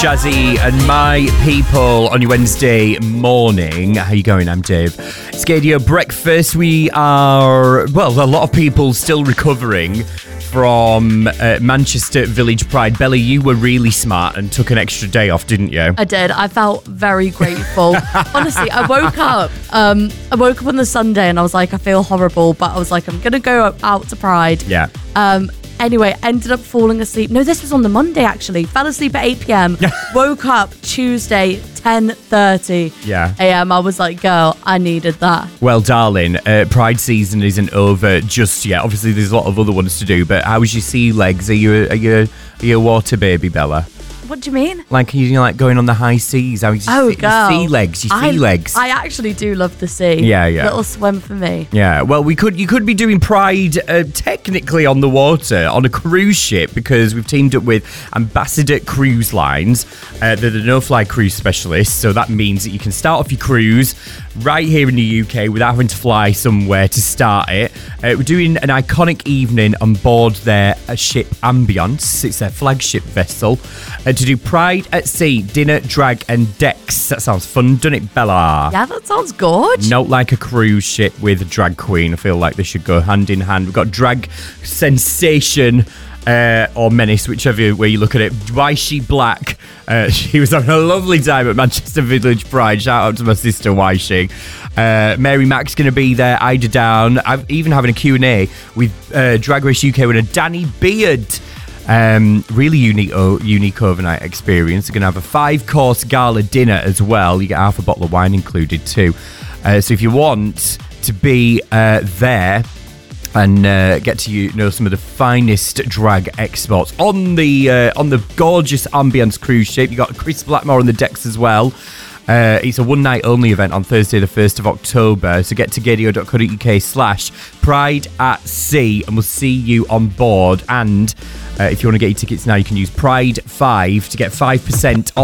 Jazzy and my people on your Wednesday morning. How you going? I'm Dave. Scadio Breakfast. We are, well, a lot of people still recovering from Manchester Village Pride. Bella, you were really smart and took an extra day off, didn't you? I did. I felt very grateful. Honestly, I woke up on the Sunday and I was like, I feel horrible, but I was like, I'm going to go out to Pride. Yeah. Anyway, ended up falling asleep. No, this was on the Monday, actually. Fell asleep at 8 p.m. Woke up Tuesday, 10:30 a.m. I was like, girl, I needed that. Well, darling, Pride season isn't over just yet. Obviously, there's a lot of other ones to do, but how was your sea legs? Are you a water baby, Bella? What do you mean? Like, you know, like going on the high seas. How was your sea legs? Your sea legs. I actually do love the sea. Yeah. Little swim for me. Yeah. Well, you could be doing Pride technically on the water on a cruise ship because we've teamed up with Ambassador Cruise Lines. They're the no-fly cruise specialists, so that means that you can start off your cruise right here in the UK without having to fly somewhere to start it. We're doing an iconic evening on board their ship Ambiance. It's their flagship vessel. To do Pride at Sea, dinner, drag and decks. That sounds fun, doesn't it, Bella? Yeah, that sounds good. Not like a cruise ship with a drag queen. I feel like they should go hand in hand. We've got drag sensation or menace, whichever way you look at it. Waishi Black. She was having a lovely time at Manchester Village Pride. Shout out to my sister Waishi. Mary Mac's going to be there. Ida Down. I'm even having a Q&A with Drag Race UK winner Danny Beard. Really unique overnight experience. They're going to have a 5-course gala dinner as well. You get half a bottle of wine included too. So if you want to be there and get to know some of the finest drag experts on the gorgeous Ambiance cruise ship, you got Chris Blackmore on the decks as well. It's a one-night only event on Thursday the 1st of October, so get to gadio.co.uk/Pride at Sea and we'll see you on board. And if you want to get your tickets now, you can use Pride 5 to get 5% off